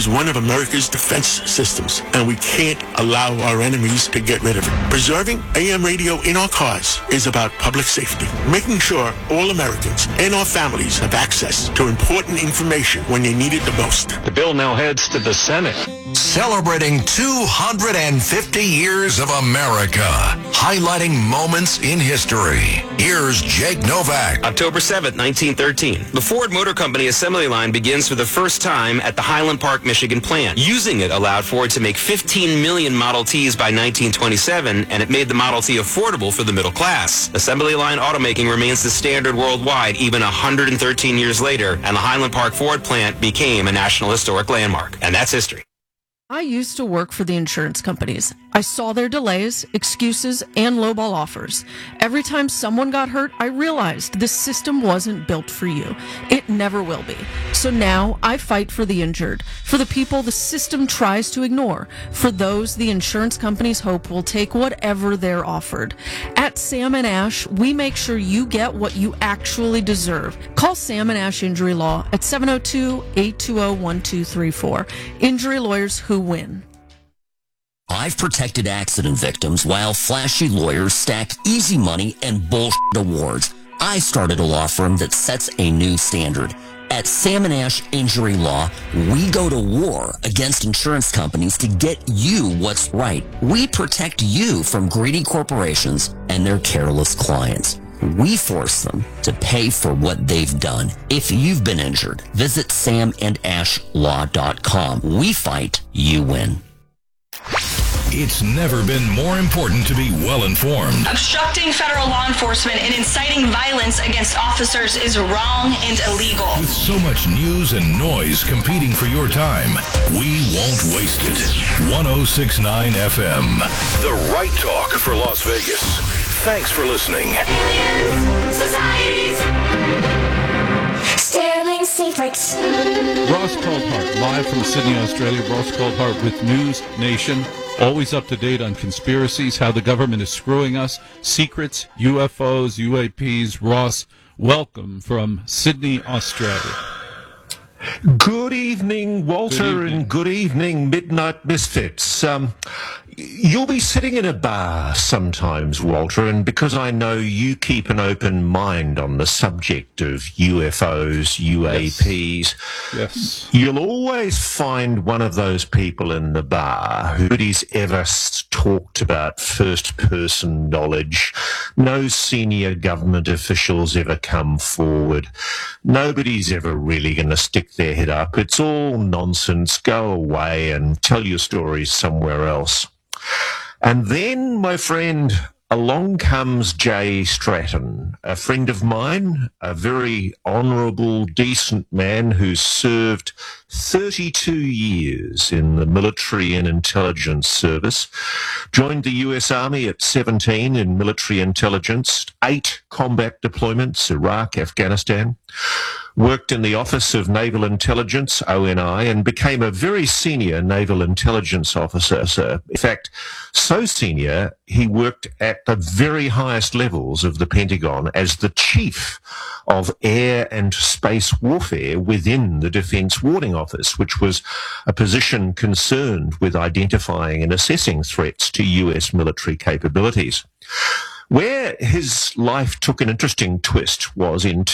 is one of America's defense systems, and we can't allow our enemies to get rid of it. Preserving AM radio in our cars is about public safety, making sure all Americans and our families have access to important information when they need it the most. The bill now heads to the Senate. Celebrating 250 years of America, highlighting moments in history. Here's Jake Novak. October 7th, 1913. The Ford Motor Company assembly line begins for the first time at the Highland Park, Michigan plant. Using it allowed Ford to make 15 million Model Ts by 1927, and it made the Model T affordable for the middle class. Assembly line automaking remains the standard worldwide even 113 years later, and the Highland Park Ford plant became a National Historic Landmark. And that's history. I used to work for the insurance companies. I saw their delays, excuses, and lowball offers. Every time someone got hurt, I realized this system wasn't built for you. It never will be. So now I fight for the injured, for the people the system tries to ignore, for those the insurance companies hope will take whatever they're offered. At Sam & Ash, we make sure you get what you actually deserve. Call Sam & Ash Injury Law at 702-820-1234. Injury lawyers who win. I've protected accident victims while flashy lawyers stack easy money and bullshit awards. I started a law firm that sets a new standard. At Sam & Ash Injury Law, we go to war against insurance companies to get you what's right. We protect you from greedy corporations and their careless clients. We force them to pay for what they've done. If you've been injured, visit samandashlaw.com. We fight, you win. It's never been more important to be well-informed. Obstructing federal law enforcement and inciting violence against officers is wrong and illegal. With so much news and noise competing for your time, we won't waste it. 106.9 FM, the right talk for Las Vegas. Thanks for listening. Sterling Secrets. Ross Coldhart, live from Sydney, Australia. Ross Coldhart with News Nation. Always up to date on conspiracies, how the government is screwing us, secrets, UFOs, UAPs. Ross, welcome from Sydney, Australia. Good evening, Walter, and good evening, Midnight Misfits. You'll be sitting in a bar sometimes, Walter, and because I know you keep an open mind on the subject of UFOs, UAPs, yes. You'll always find one of those people in the bar who's ever talked about first-person knowledge. No senior government officials ever come forward. Nobody's ever really going to stick their head up. It's all nonsense. Go away and tell your stories somewhere else. And then, my friend, along comes Jay Stratton, a friend of mine, a very honourable, decent man who's served 32 years in the military and intelligence service, joined the US Army at 17 in military intelligence, 8 combat deployments, Iraq, Afghanistan, worked in the Office of Naval Intelligence, ONI, and became a very senior naval intelligence officer. So, in fact, so senior, he worked at the very highest levels of the Pentagon as the chief of air and space warfare within the Defense Warning Office, which was a position concerned with identifying and assessing threats to US military capabilities. Where his life took an interesting twist was in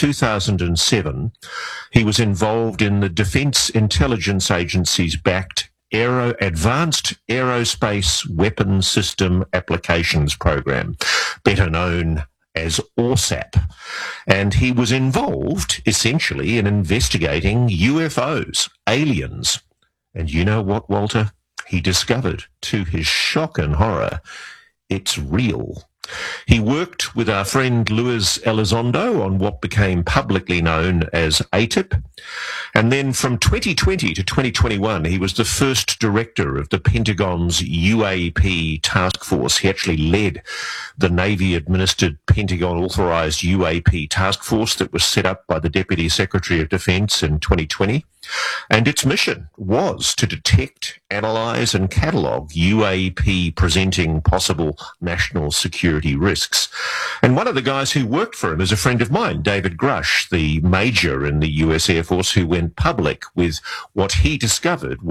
2007, he was involved in the Defense Intelligence Agency's backed Advanced Aerospace Weapons System Applications Program, better known as ORSAP. And he was involved, essentially, in investigating UFOs, aliens. And you know what, Walter? He discovered, to his shock and horror, it's real. He worked with our friend Luis Elizondo on what became publicly known as ATIP. And then from 2020 to 2021, he was the first director of the Pentagon's UAP task force. He actually led the Navy-administered Pentagon-authorized UAP task force that was set up by the Deputy Secretary of Defense in 2020. And its mission was to detect, analyze, and catalog UAP presenting possible national security risks. And one of the guys who worked for him is a friend of mine, David Grush, the major in the US Air Force who went public with what he discovered